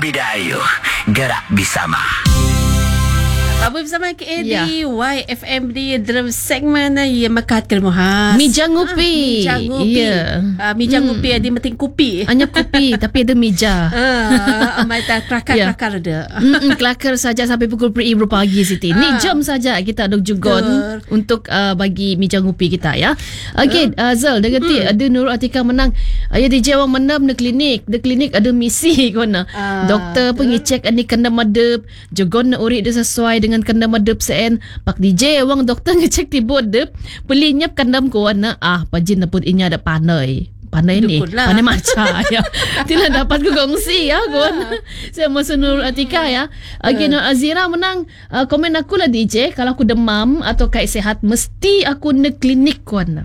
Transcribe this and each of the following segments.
Bidayuh, gerak bersama. Bersama KAD YFM di dalam segmen yang makat kelmuhas. Mijang ngupi. Mijang ngupi. Mijang ngupi ada meting kopi. Hanya kopi tapi ada meja. Amai tak kelakar ada. Kelakar saja sampai pukul 10 pagi Siti. Ni jam saja kita ada jugon untuk bagi mijang ngupi kita ya. Okay, Zal dia kata ada Nurul Atika menang. Ya DJ awang menam di klinik. Di klinik ada misi kona. Doktor pengecek ani kena madep. Jugon na uri dia sesuai dengan kandam adep sen pak DJ wang doktor ngecek tiba adep pelinyap kandam ko na pajin na pud inya ada panai ni panai maca ya tidak dapat ku kongsi ya kon saya masuk Nurul Atika ya Nur Azira menang komen aku lah DJ kalau aku demam atau kayak sehat mesti aku ne klinik kon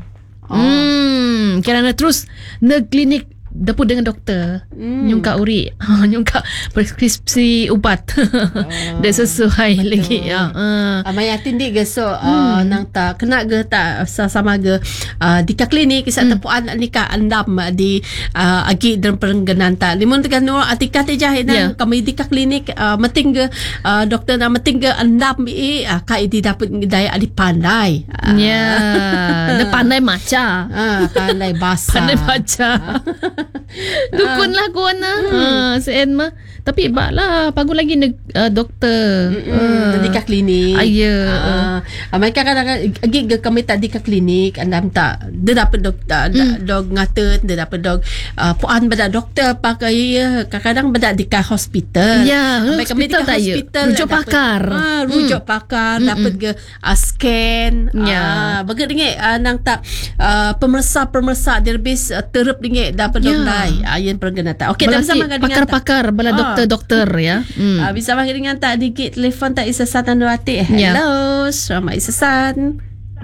kerana terus ne klinik dapur dengan doktor nyungka uri nyungka preskripsi ubat dah sesuai lagi ya Maya tindi ge so nang ta kena ge ta sama ge di ka klinik isa tapuan ni ka andam di agi dalam perengganan ta limun tekan Nurul Atika te jahe nang kami di ka klinik meting ge doktor na meting ge andam ka di dapat daya ali pandai dia pandai maca pandai bahasa pandai baca dukun lah kuan sen mah tapi baklah pagu lagi doktor di ka klinik mereka kadang-kadang agi kami tak di ka klinik andam tak dia dapat doktor dog ngatet dia dapat dog puan benda doktor pakai kadang-kadang benda di ka hospital kami di ka hospital rujuk pakar rujuk pakar dapat ke scan bagai dingit nang tak pemersa dia lebih terep dingit dapat dog ayen pergenata. Okey, dah bersama dengan pakar-pakar bala doktor ya. Bisa bagi dengan tak dikit telefon tak Isasan Anurati. Hello, selamat Isasan.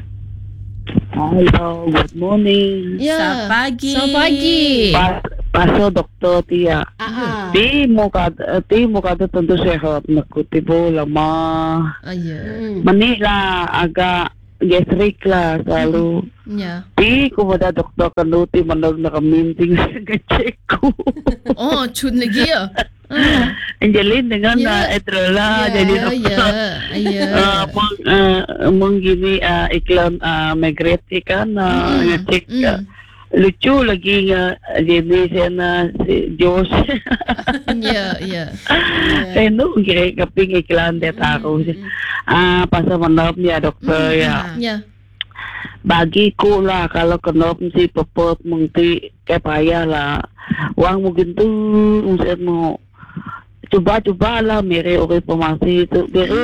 Hello, good morning. Selamat pagi. Selamat pagi. Pasal doktor Tia. Ti mo kada tentu sehat nakutibo lama. Manila agak gastrik lah selalu. Ti kumada doktor kanuti manag nakaminting check ko. Chun lagi ya. Angeline dengan etrola jadi doktor. Menggini iklan migrate kan ngecek lucu lagi jenis si Jos. Saya nu kira kaping iklan dia tahu. Pasal manap niya doktor ya. Bagi ko lah kalau kenop si pepot mengti kayak payah lah. Wang mungkin tu uset mo coba lah mere oke pemasi itu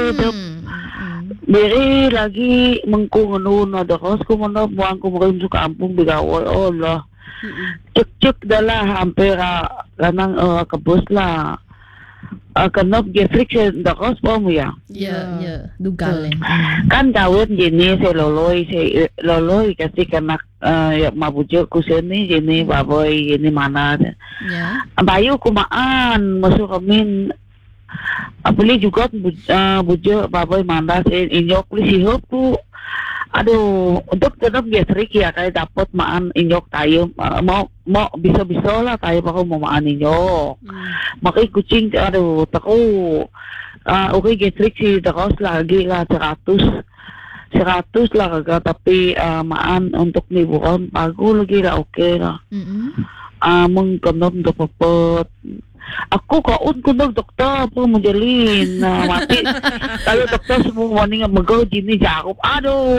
mere lagi mengkungun ada kos ko manap wang ko mungkin suka ampung bigawal Allah. Cek dalah hampir kanang kabus lah. Kenop gestrik dakos po mo ya. Dugal. Kan dawet jenis loloy kasi kanak mabujo ko sini jenis baboy jenis mana. Bayu kumaan masuk kami apalagi juga bujo baboy mana inyok li sihop ko. Aduh, untuk tetap gestrik ya kayak dapat maan inyok tayo mau bisa lah tayo pa ko mau maan inyok. Makai kucing aduh tako okay gestrik si takos lagi lah 100 lah kagak tapi maan untuk nibuon bago lagi lah okay lah. Mengkonom dapat aku kaun ko doktor po modelin mati kalau doktor semua warning magaw jini jakop aduh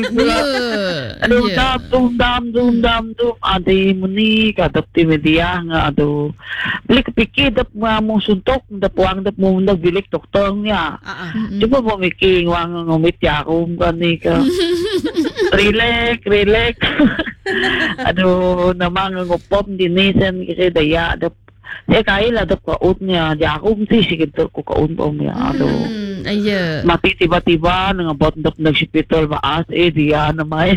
dam ade muni kadap ti media nga aduh beli kepikir dap mo suntok dap wang dap mo ndag bilik doktor niya coba mo making wang ngomit jakop kani ka relax aduh namang ngopom dinisen kasi daya dap kaya lah dap kaun niya jakop si sikit ko kaun po niya aduh mati tiba-tiba nangabot dap nag-hospital maas dia namay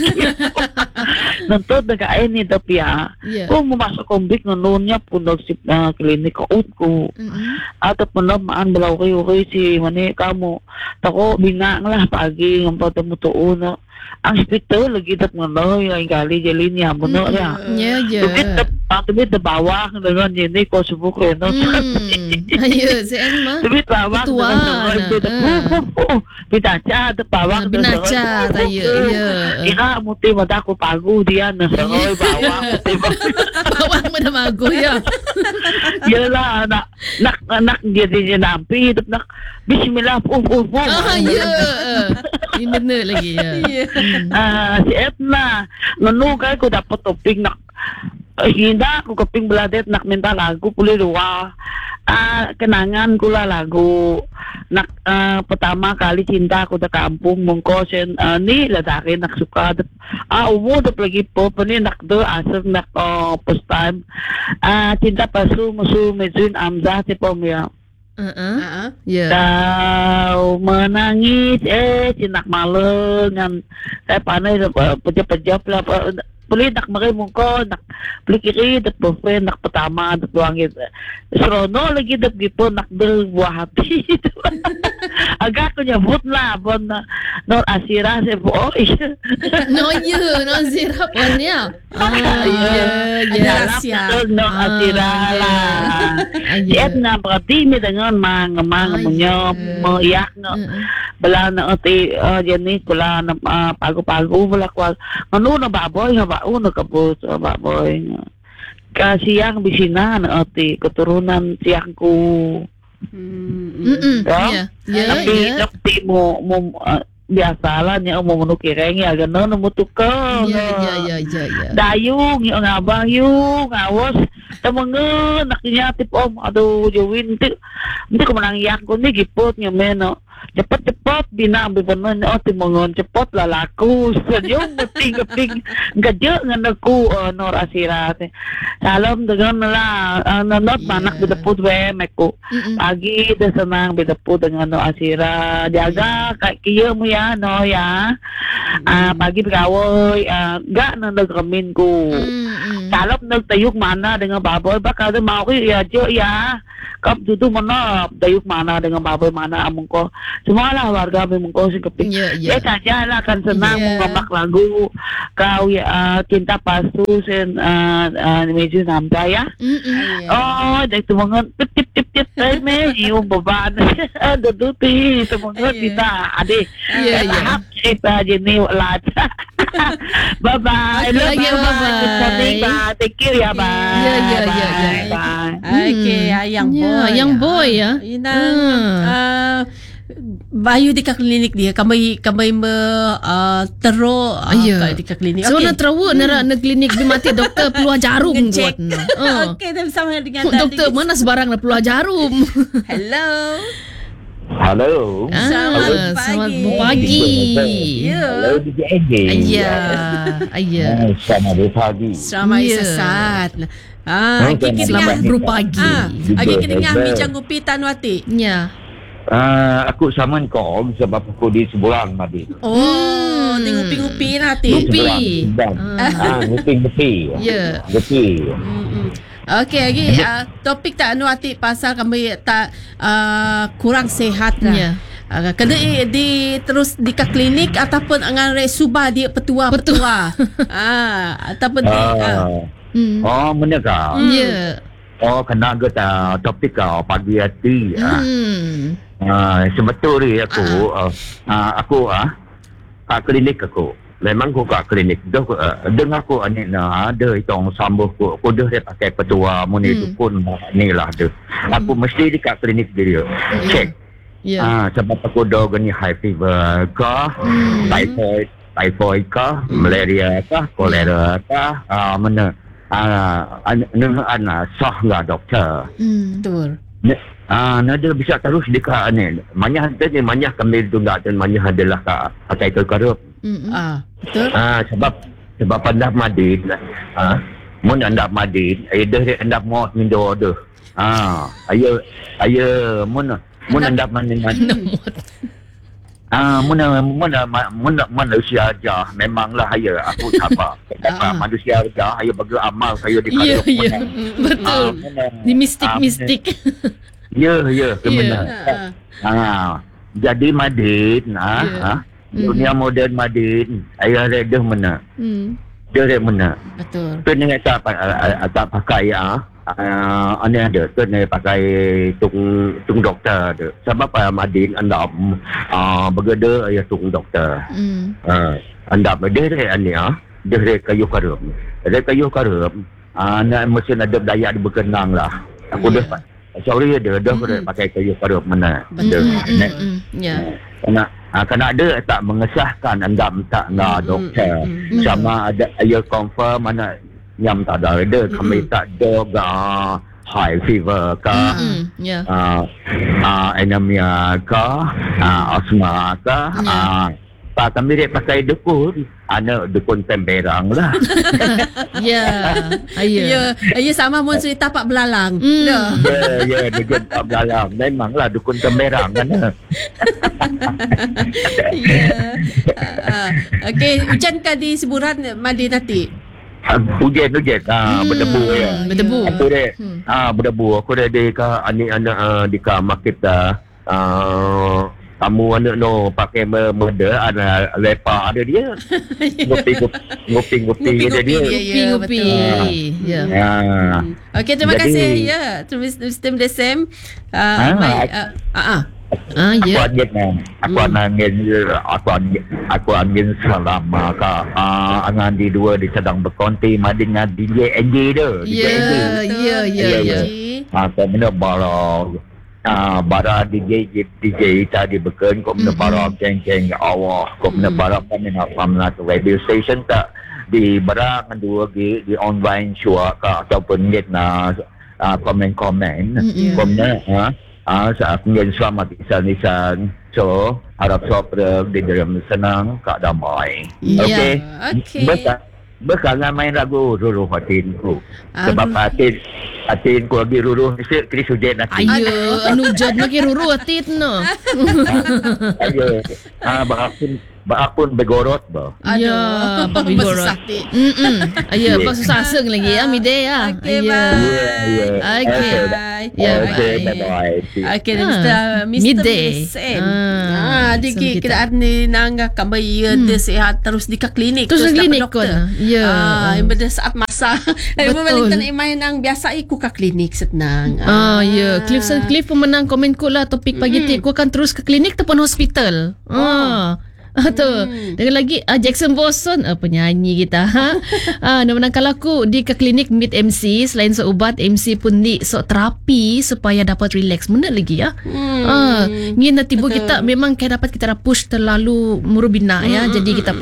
nantod nag-ain ni dap ya kung mumasok kumbik noon niya punag si klinik kaun ko at panamaan balaw kayo si mani kamo tako binang lah pagi ng patamutuon ang hospital lagi dap nganoy ay gali jalin niya muno niya Tapi terbawah dengan ini kau sebut kena. Ayo, saya mah. Tapi terbawah dengan binaca terbawah Binaca saya. Ya. Ina muti mata aku pagu dia naseroi bawah. Bawah mana magu ya. Yalah nak jadi nampi nak bismillah Ya. Ini benar lagi ya. Si Etna ngenu kai aku dapat topik nak Hinda aku keping beladet nak minta lagu pulih dua kenangan kula lagu nak pertama kali cinta aku ke kampung mongko sen ni ladaki nak suka umur tu lagi pop ni nak do asal nak first time cinta pasu musuh mezun amzah tipom ya. Ya. Kau menangis cinak malengan saya panai pejap-pejap lah boleh nak makai mungko nak beli kiri dak buffet nak pertama dak doang gitu serono lagi dak gitu nak berbuah hati agak aku nyebut lah bon Nur Asira sebo No Zira pun ya. ada rahasia Nur Asira lah Etna berarti ni dengan mang punya meyak bela na ati jenis bela na pagu-pagu bela kual nganu na baboy na kabut baboy kasiyang bisina na ati keturunan siyangku tapi mo biasalah niya mo menukireng ya gano'n mo tukang Ya. dayung yung abang yung awas tamangan naknya tip aduh jawin hindi ko manangyak ko ni gipot nga meno cepat binabi benon timangan cepat lalaku yung mating gadya nga naku Nur Asira salam dengan lah nanot manak bidapod we meko pagi desanang bidapod dengan Nur Asira jaga kiyo mo ya no ya pagi pagawoy gak na nagramin ko salam nagtayok mana dengan baboy baka mau ko ya jo ya kap dudu mana tayok mana dengan baboy mana among ko semualah warga memang kau sih keping saja lah kan senang mengomak lagu kau ya cinta pasu sen meju namda ya dari temangan tip yung beban ada duti temangan kita adik kita jenis lat bye bye thank you ya bye yang boy ya Bayu di klinik dia kamay tero di klinik. So na trawo na klinik di mati doktor peluah jarum buat. Okey, dah bersama dengan doktor mana sebarang na peluah jarum. Hello. Selamat pagi. Hello DJ AJ. Selamat pagi. Selamat sesat. Selamat berpagi. Agi kedengar bincang kopi Tanwati. Ya. Aku sama kau sebab aku di seberang tadi. Ni ngupi-ngupi nanti. Ngupi. Ya. Ngupi. Okey, lagi topik tak Nuati pasal kami tak kurang sihat lah. Ya. Kena terus di klinik ataupun angan subah dia petua. Ataupun mana kau? Ya. Kena kita topik kau pagi hati. Sebetulnya aku kat klinik aku. Memang aku kat klinik. Dengar aku ni ada itong sambuh aku dah dia pakai petua muni tu pun ni lah tu. Aku mesti di kat klinik dia. Check. Sebab aku dah gani high fever kah, typhoid kah, malaria kah, kolera kah, mana sah enggak doktor. Betul. Nada bisa terus dekat ni. Manyah kami tunggu dan manyah adalah pakai kerup. Betul. Sebab anda madin. Mun anda madin, dah anda mau mindo dah. Ayo mun anda madin. Manusia aja memanglah saya aku sabar. Manusia aja saya bagi amal saya di kayu. Ya. Betul. Di mistik. Ya, kebenar. Jadi Madin, dunia moden Madin, ayah redah mana? Dia rek mana. Betul. Kena tak pakai ane ada kena pakai tung doktor ada. Sebab Madin andam bergeda ya tung doktor. Andam dia rek ane dia rek kayu karum. Dia kayu karum. Nak mesin ada daya dia berkenang lah. Aku dah sorry dia pakai kayu karum mana. Ya. Kena ada tak mengesahkan andam tak nak doktor. Sama ada ia confirm mana yang tak ada kami tak ada high fever ke anemia ke asma ke pak kami dia pakai dukun dukun temberang lah. Ya sama mun cerita Pak Belalang. Ya dukun Pak Belalang memanglah dukun temberang kan. Okey, hujan ke di Siburan Madin nanti? Hujan berdebu ya. Berdebu. Aku dia berdebu. Aku dia di ka anak di ka market tamu anak no pakai meda ada lepa ada dia. Ngopi ada dia. Ngopi. Ya. Okey, terima kasih ya. Mr. Desem. Baik. Aku angin selama angan di dua di sedang berkonti mading DJ NJ tu. Ya. Aku mana bara DJ tadi beken kau mana bara geng Allah kau mana bara pamna radio station tak di bara dua di online show ataupun net na komen kau mana saat ingin selamat lisan so harap sobrang di dalam senang kak damai. Okey. Berkangan main lagu Ruruh Hatinku. Sebab Hatin ku lagi ruruh mesti kena sujet nanti. Ayo, nujad lagi ruruh Hatin no. Ayo. Bakapun begorot ba. Ya, bak begorot. Ayo, bak susah lagi ya mide ya. Okey, bye. Bye. Okey, Mr. Desem. Diki kita ni nangga kembali sehat terus di klinik. Terus di klinik kon. Ya. Pada saat masa. Betul. Main nang biasa ikut ke klinik senang. Ya. Cliff pemenang komen ku lah topik pagi ti. Ku akan terus ke klinik ataupun hospital. Tu. Dengan lagi Jackson Boson penyanyi kita. Dia menangkan laku di ke klinik meet MC. Selain ubat MC pun di terapi supaya dapat relax. Mana lagi ya. Ni nanti kita memang kayak dapat kita push terlalu murubina ya. Jadi kita